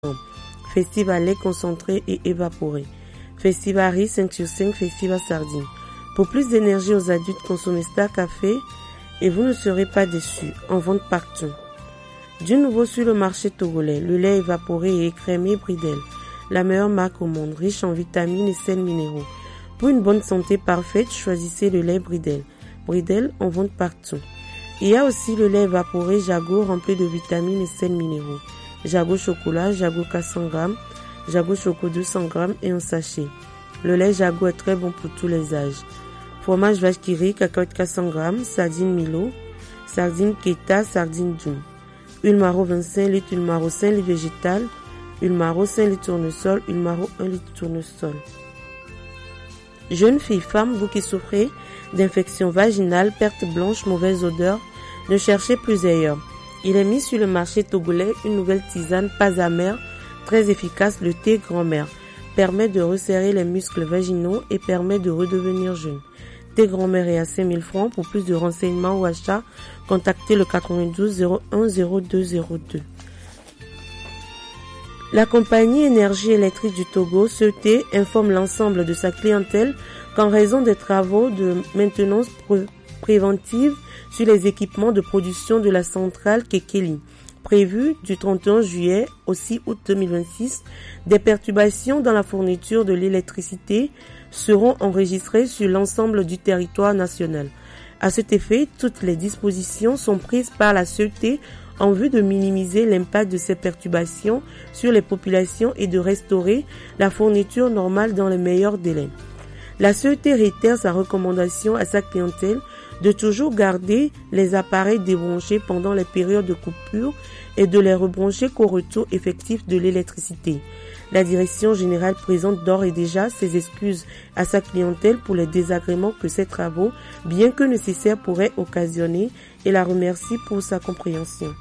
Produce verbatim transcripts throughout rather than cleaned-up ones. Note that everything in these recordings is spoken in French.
Festive à lait concentré et évaporé. Festive à riz cinq sur cinq, festive à sardines. Pour plus d'énergie aux adultes, consommez Star Café et vous ne serez pas déçus. En vente partout. Du nouveau sur le marché togolais, le lait évaporé et écrémé Bridel. La meilleure marque au monde, riche en vitamines et sels minéraux. Pour une bonne santé parfaite, choisissez le lait Bridel. Bridel en vente partout. Il y a aussi le lait évaporé Jago rempli de vitamines et sels minéraux. Jago chocolat, Jago quatre cents grammes, Jago choco deux cents grammes et en sachet. Le lait Jago est très bon pour tous les âges. Fromage vache qui rit, cacahuètes quatre cents grammes, sardines Milo, sardines Keta, sardines Doux. Huile Maro vingt-cinq litres, huile Maro cinq litres végétale, huile Maro cinq litres tournesol, huile Maro un litre tournesol. Jeunes filles, femmes, vous qui souffrez d'infections vaginales, perte blanche, mauvaise odeur, ne cherchez plus ailleurs. Il est mis sur le marché togolais une nouvelle tisane pas amère, très efficace, le thé grand-mère. Permet de resserrer les muscles vaginaux et permet de redevenir jeune. Thé grand-mère est à cinq mille francs. Pour plus de renseignements ou achats, contactez le quatre-vingt-douze zéro un zéro deux zéro deux. La compagnie Énergie électrique du Togo, C E T, informe l'ensemble de sa clientèle qu'en raison des travaux de maintenance pré- préventive sur les équipements de production de la centrale Kekeli, prévus du trente et un juillet au six août deux mille vingt-six, des perturbations dans la fourniture de l'électricité seront enregistrées sur l'ensemble du territoire national. À cet effet, toutes les dispositions sont prises par la C E T en vue de minimiser l'impact de ces perturbations sur les populations et de restaurer la fourniture normale dans les meilleurs délais. La C E T réitère sa recommandation à sa clientèle de toujours garder les appareils débranchés pendant les périodes de coupure et de les rebrancher qu'au retour effectif de l'électricité. La direction générale présente d'ores et déjà ses excuses à sa clientèle pour les désagréments que ces travaux, bien que nécessaires, pourraient occasionner et la remercie pour sa compréhension.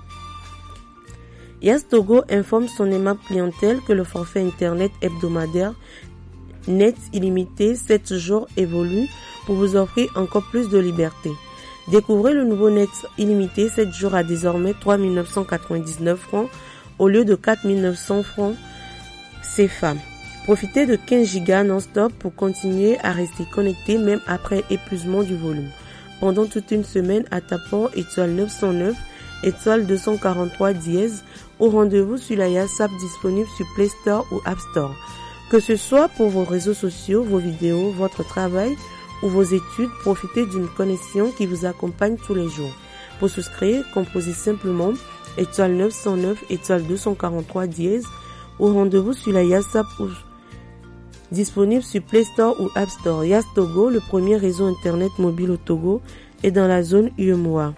Yas Togo informe son aimable clientèle que le forfait internet hebdomadaire net illimité sept jours évolue pour vous offrir encore plus de liberté. Découvrez le nouveau net illimité sept jours à désormais trois mille neuf cent quatre-vingt-dix-neuf francs au lieu de quatre mille neuf cents francs C F A. Profitez de quinze gigas non-stop pour continuer à rester connecté même après épuisement du volume. Pendant toute une semaine à tapant étoile neuf cent neuf, étoile deux cent quarante-trois dièse au rendez-vous sur la Yassap disponible sur Play Store ou App Store. Que ce soit pour vos réseaux sociaux, vos vidéos, votre travail ou vos études, profitez d'une connexion qui vous accompagne tous les jours. Pour souscrire, composez simplement étoile neuf cent neuf, étoile deux cent quarante-trois dièse au rendez-vous sur la Yassap ou disponible sur Play Store ou App Store. Yas Togo, le premier réseau internet mobile au Togo, est dans la zone U E M O A.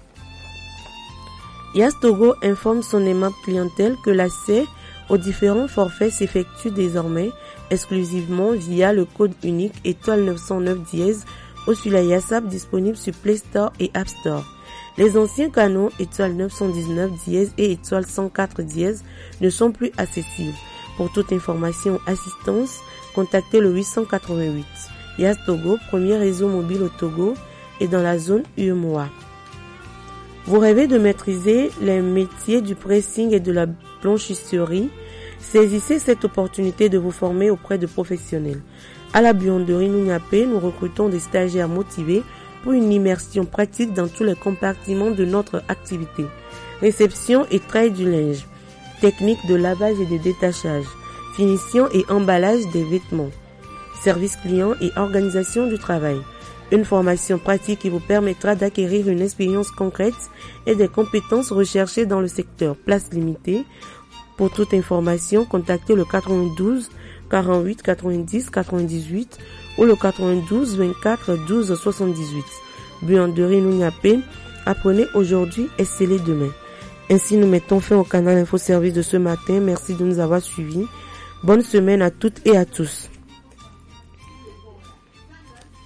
Yas Togo informe son aimable clientèle que l'accès aux différents forfaits s'effectue désormais exclusivement via le code unique étoile neuf cent neuf dièse ou sur la Yassap disponible sur Play Store et App Store. Les anciens canaux étoile neuf cent dix-neuf dièse et étoile cent quatre dièse ne sont plus accessibles. Pour toute information ou assistance, contactez le huit cent quatre-vingt-huit. Yas Togo, premier réseau mobile au Togo, est dans la zone U E M O A. Vous rêvez de maîtriser les métiers du pressing et de la blanchisserie? Saisissez cette opportunité de vous former auprès de professionnels. À la buanderie Nouniapé, nous recrutons des stagiaires motivés pour une immersion pratique dans tous les compartiments de notre activité. Réception et trail du linge, technique de lavage et de détachage, finition et emballage des vêtements, service client et organisation du travail. Une formation pratique qui vous permettra d'acquérir une expérience concrète et des compétences recherchées dans le secteur. Place limitée. Pour toute information, contactez le quatre-vingt-douze quarante-huit quatre-vingt-dix quatre-vingt-dix-huit ou le quatre-vingt-douze vingt-quatre douze soixante-dix-huit. Buanderie Nouniapé, apprenez aujourd'hui et scellez demain. Ainsi, nous mettons fin au canal Info Service de ce matin. Merci de nous avoir suivis. Bonne semaine à toutes et à tous.